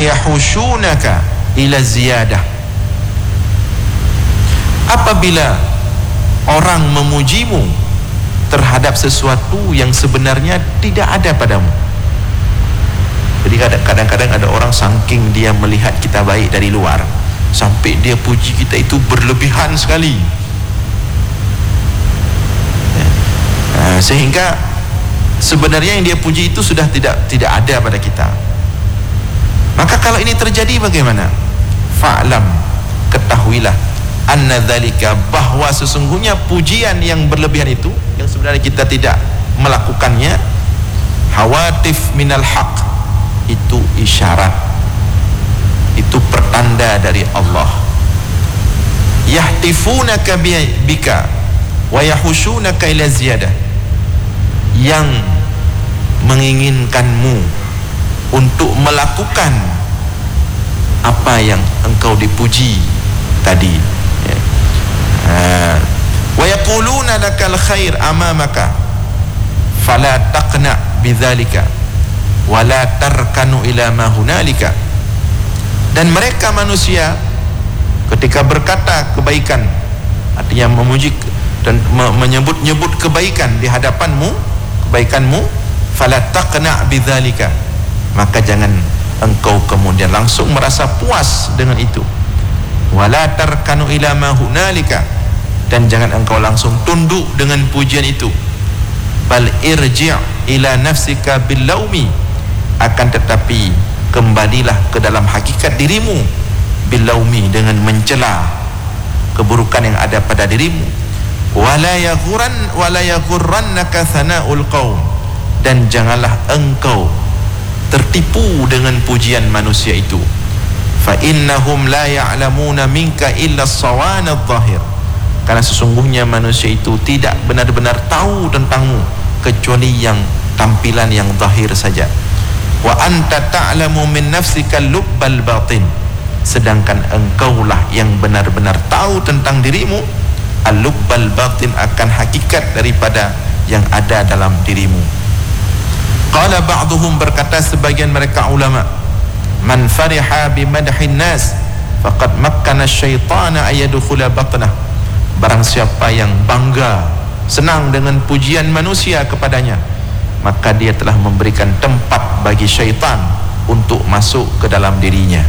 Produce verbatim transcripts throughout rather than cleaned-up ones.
yahushunaka ila ziyadah. Apabila orang memujimu terhadap sesuatu yang sebenarnya tidak ada padamu. Jadi kadang-kadang ada orang saking dia melihat kita baik dari luar, sampai dia puji kita itu berlebihan sekali, ya. Sehingga sebenarnya yang dia puji itu sudah tidak tidak ada pada kita. Maka kalau ini terjadi bagaimana? Fa'lam, ketahuilah, anna dzalika, bahwa sesungguhnya pujian yang berlebihan itu, yang sebenarnya kita tidak melakukannya, hawatif minal haq, itu isyarat, itu pertanda dari Allah. Yahtifunaka bika wa yahushunaka ila ziyadah, yang menginginkanmu untuk melakukan apa yang engkau dipuji tadi, ya. Wa yaquluna lakal khair amamaka fala taqna bidzalika wala tarkanu ila ma hunalika. Dan mereka manusia ketika berkata kebaikan, artinya memuji dan menyebut-nyebut kebaikan di hadapanmu, kebaikanmu, fala taqna bidzalika, maka jangan engkau kemudian langsung merasa puas dengan itu. Wala tarkanu ila ma hunalika, dan jangan engkau langsung tunduk dengan pujian itu. Bal irji' ila nafsika bil laumi, akan tetapi kembalilah ke dalam hakikat dirimu, bil laumi, dengan mencela keburukan yang ada pada dirimu. Wala yaghurran wala yaghurrannaka sana'ul qaum, dan janganlah engkau tertipu dengan pujian manusia itu. Fa innahum la ya'lamuna minka illa as-sawana adh-dhahir, karena sesungguhnya manusia itu tidak benar-benar tahu tentangmu kecuali yang tampilan yang zahir saja. Wa anta ta'lamu min nafsika lubbal batin, sedangkan engkaulah yang benar-benar tahu tentang dirimu al-lubbal batin, akan hakikat daripada yang ada dalam dirimu. Qala ba'duhum, berkata sebagian mereka ulama, man fariha bimadhin nas faqad makkana asyaitana ayadkhula batnah, barang siapa yang bangga, senang dengan pujian manusia kepadanya, maka dia telah memberikan tempat bagi syaitan untuk masuk ke dalam dirinya.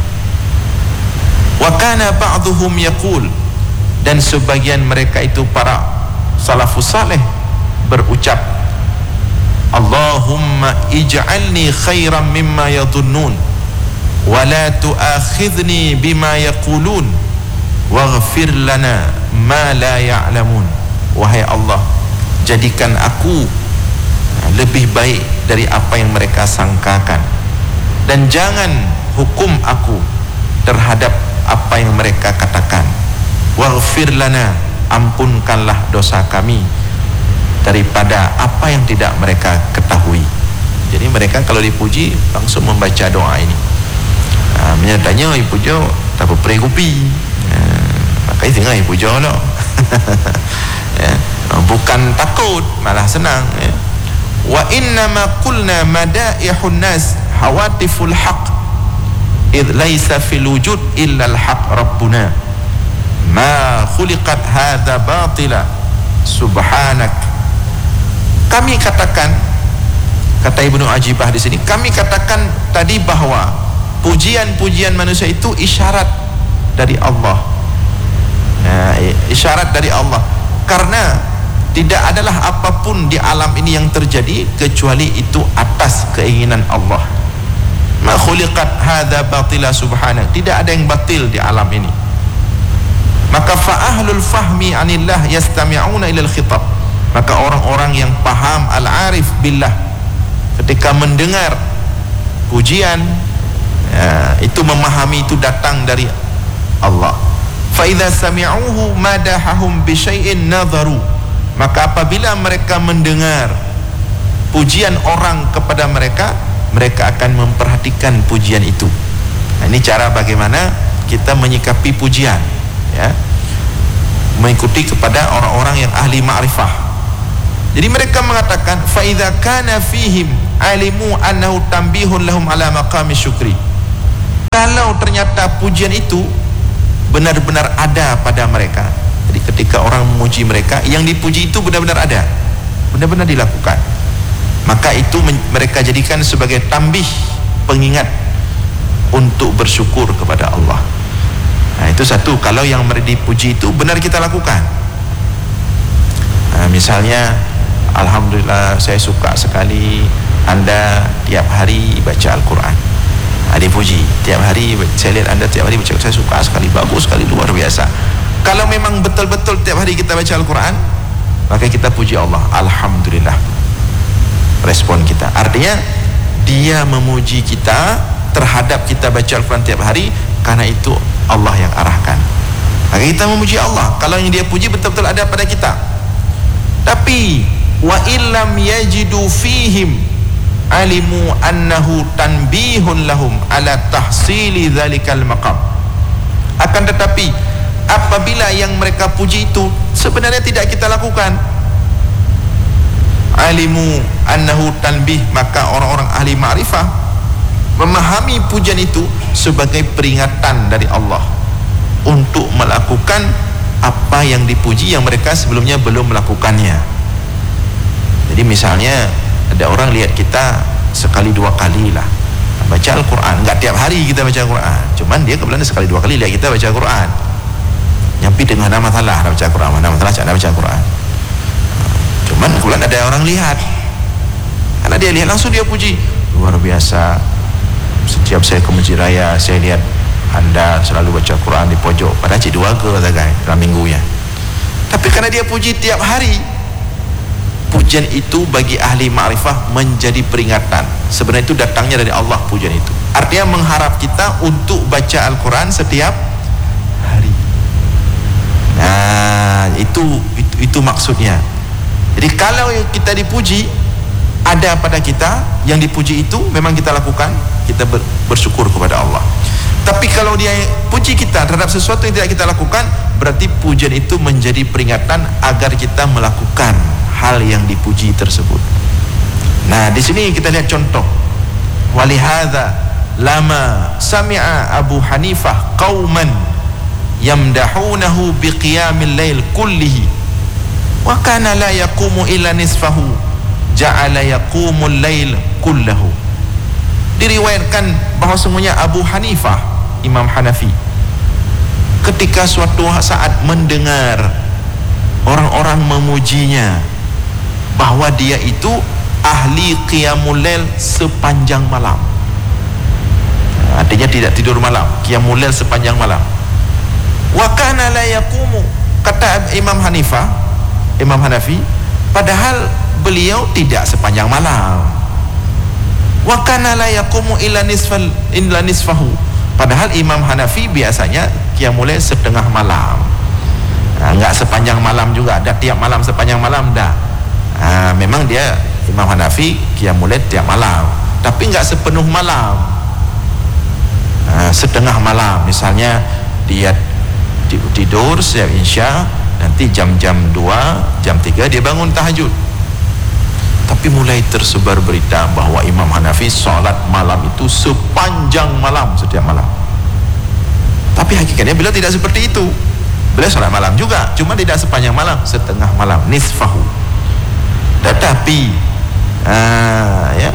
Wa kana ba'duhum yaqul, dan sebagian mereka itu para salafus saleh berucap, Allahumma ij'alni khairan mimma yadhunnun wa la tu'akhidhni bima yaqulun waghfir lana ma la ya'lamun. Wahai Allah, jadikan aku lebih baik dari apa yang mereka sangkakan, dan jangan hukum aku terhadap apa yang mereka katakan. Waghfir lana, ampunkanlah dosa kami daripada apa yang tidak mereka ketahui. Jadi mereka kalau dipuji langsung membaca doa ini. Ha, menyatanya ibu jo tak apa pregupi. Ha, maka tinggal ibu jo lo. Ya, bukan takut, malah senang, ya. Wa inna ma qulna madaihun nas hawatiful haq id laisa fil wujud illa al haq rabbuna ma khuliqat hadza batila subhanak. Kami katakan, kata Ibnu Ajibah di sini, kami katakan tadi bahwa pujian-pujian manusia itu isyarat dari Allah. Nah, isyarat dari Allah, karena tidak adalah apapun di alam ini yang terjadi kecuali itu atas keinginan Allah. Ma khuliqat hadza batila subhanak, tidak ada yang batil di alam ini. Maka fa ahlul fahmi anillah yastami'una ilal khitab, maka orang-orang yang paham al-arif billah ketika mendengar pujian, ya, itu memahami itu datang dari Allah. Fa idza sami'uhu madahahum bi syai'in nadharu, maka apabila mereka mendengar pujian orang kepada mereka, mereka akan memperhatikan pujian itu. Nah, ini cara bagaimana kita menyikapi pujian, ya, mengikuti kepada orang-orang yang ahli ma'rifah. Jadi mereka mengatakan fa idza kana fihim alimu annahu tanbihun lahum ala maqami syukri, ternyata pujian itu benar-benar ada pada mereka. Jadi ketika orang memuji mereka, yang dipuji itu benar-benar ada, benar-benar dilakukan, maka itu mereka jadikan sebagai tambih, pengingat untuk bersyukur kepada Allah. Nah, itu satu, kalau yang dipuji itu benar kita lakukan. Nah, misalnya, alhamdulillah saya suka sekali Anda tiap hari baca Al-Quran. Nah, dipuji, tiap hari saya lihat Anda tiap hari baca, saya suka sekali, bagus sekali, luar biasa. Kalau memang betul-betul tiap hari kita baca Al-Quran, maka kita puji Allah, alhamdulillah. Respon kita, artinya dia memuji kita terhadap kita baca Al-Quran tiap hari, karena itu Allah yang arahkan, maka kita memuji Allah kalau yang dia puji betul-betul ada pada kita. Tapi wa illam yajidu fihim alimu annahu tanbihun lahum ala tahsili dzalikal maqam. Akan tetapi apabila yang mereka puji itu sebenarnya tidak kita lakukan, alimu annahu tanbih, maka orang-orang ahli ma'rifah memahami pujian itu sebagai peringatan dari Allah untuk melakukan apa yang dipuji yang mereka sebelumnya belum melakukannya. Jadi misalnya ada orang lihat kita sekali dua kali lah baca Al-Quran, enggak tiap hari kita baca Al-Quran, cuman dia kebetulan sekali dua kali lihat kita baca Al-Quran, nyampi dengan nama masalah baca Al-Quran, mana masalah cara baca Al-Quran, cuman kebetulan ada orang lihat, karena dia lihat langsung dia puji, luar biasa, setiap saya ke masjid raya saya lihat Anda selalu baca Quran di pojok, pada cik dua ke guys dalam minggunya. Tapi karena dia puji tiap hari, pujian itu bagi ahli ma'rifah menjadi peringatan. Sebenarnya itu datangnya dari Allah pujian itu. Artinya mengharap kita untuk baca Al-Quran setiap hari. Nah, itu, itu itu maksudnya. Jadi kalau kita dipuji, ada pada kita, yang dipuji itu memang kita lakukan, kita ber, bersyukur kepada Allah. Tapi kalau dia puji kita terhadap sesuatu yang tidak kita lakukan, berarti pujian itu menjadi peringatan agar kita melakukan hal yang dipuji tersebut. Nah, di sini kita lihat contoh. Walihadza lama sami'a Abu Hanifah qauman yamdahunahu biqiyamil lail kullihi wa kana la yaqumu illa nisfahu ja'ala yaqumul lail kullahu. Diriwayatkan bahawa semuanya Abu Hanifah, Imam Hanafi, ketika suatu saat mendengar orang-orang memujinya bahwa dia itu ahli qiyamul lail sepanjang malam, artinya tidak tidur malam, qiyamul lail sepanjang malam. Wa kana la yaqumu, kata Imam Hanifah, Imam Hanafi, padahal beliau tidak sepanjang malam. Wa kana la yaqumu illa nisfal illa nisfahu, padahal Imam Hanafi biasanya qiyamul lail setengah malam. Nah, enggak sepanjang malam juga, ada tiap malam sepanjang malam dah. Nah, memang dia Imam Hanafi qiyamul lail tiap malam, tapi enggak sepenuh malam. Nah, setengah malam, misalnya dia tidur siap Isya, nanti jam-jam dua, jam tiga dia bangun tahajud. Tapi mulai tersebar berita bahwa Imam Hanafi sholat malam itu sepanjang malam, setiap malam. Tapi hakikatnya beliau tidak seperti itu. Beliau sholat malam juga, cuma tidak sepanjang malam, setengah malam, nisfahu. Tetapi ah, ya,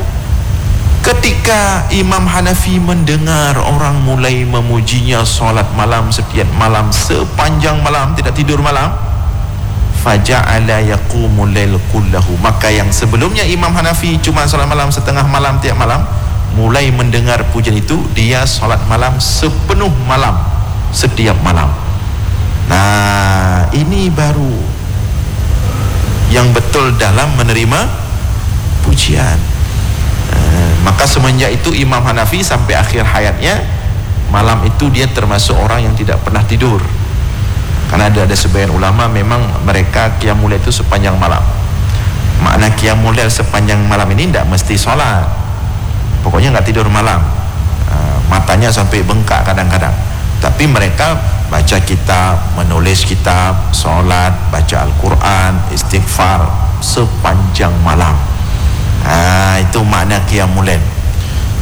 ketika Imam Hanafi mendengar orang mulai memujinya sholat malam setiap malam, sepanjang malam, tidak tidur malam, faja'ala yaqumul lail kullahu, maka yang sebelumnya Imam Hanafi cuma sholat malam setengah malam tiap malam, mulai mendengar pujian itu dia sholat malam sepenuh malam setiap malam. Nah, ini baru yang betul dalam menerima pujian. Nah, maka semenjak itu Imam Hanafi sampai akhir hayatnya, malam itu dia termasuk orang yang tidak pernah tidur. Karena ada, ada sebagian ulama memang mereka qiyamul lail itu sepanjang malam. Makna qiyamul lail sepanjang malam ini tidak mesti sholat, pokoknya nggak tidur malam, uh, matanya sampai bengkak kadang-kadang. Tapi mereka baca kitab, menulis kitab, sholat, baca Al-Quran, istighfar sepanjang malam. Nah, itu makna qiyamul lail.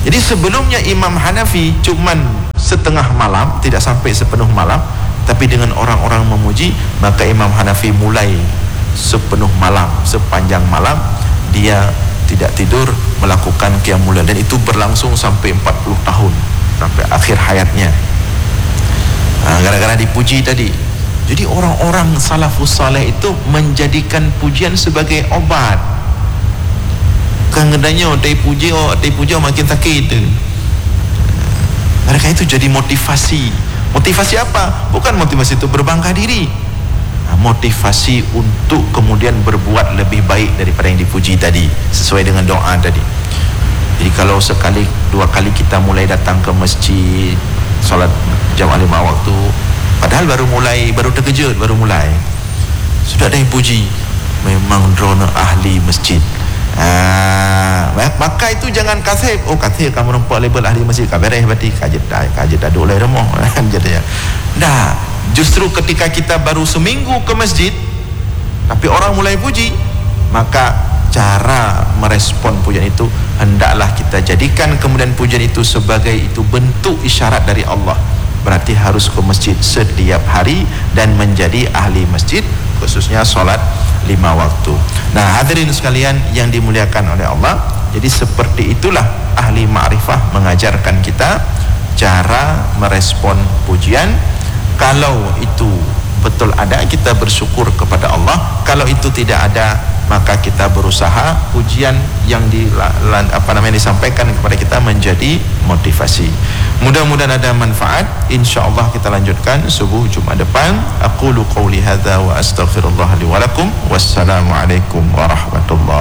Jadi sebelumnya Imam Hanafi cuman setengah malam, tidak sampai sepenuh malam, tapi dengan orang-orang memuji, maka Imam Hanafi mulai sepenuh malam, sepanjang malam dia tidak tidur melakukan qiyamul lail, dan itu berlangsung sampai empat puluh tahun, sampai akhir hayatnya. Nah, gara-gara dipuji tadi. Jadi orang-orang salafus saleh itu menjadikan pujian sebagai obat. Kadang-kadangnya dia puji, oh dia puji oh, makin sakit. Mereka itu jadi motivasi. Motivasi apa? Bukan motivasi itu berbangga diri, nah, motivasi untuk kemudian berbuat lebih baik daripada yang dipuji tadi, sesuai dengan doa tadi. Jadi kalau sekali dua kali kita mulai datang ke masjid salat jamaah lima waktu, padahal baru mulai, baru terkejut, baru mulai sudah ada yang puji, memang drone ahli masjid. Ah, maka itu jangan kasih, oh kasih kamu nampak label ahli masjid, kabareh berarti kajet dah, kajet dah dulu remoh. Jadi ya. Dah, justru ketika kita baru seminggu ke masjid, tapi orang mulai puji, maka cara merespon pujian itu hendaklah kita jadikan kemudian pujian itu sebagai itu bentuk isyarat dari Allah. Berarti harus ke masjid setiap hari dan menjadi ahli masjid, khususnya solat lima waktu. Nah, hadirin sekalian yang dimuliakan oleh Allah, jadi seperti itulah ahli ma'rifah mengajarkan kita cara merespon pujian. Kalau itu betul ada, kita bersyukur kepada Allah. Kalau itu tidak ada, maka kita berusaha pujian yang di, apa namanya disampaikan kepada kita menjadi motivasi. Mudah-mudahan ada manfaat. InsyaAllah kita lanjutkan subuh Jumat depan. Aqulu qawli hadza wa astaghfirullah li wa lakum. Wassalamualaikum warahmatullahi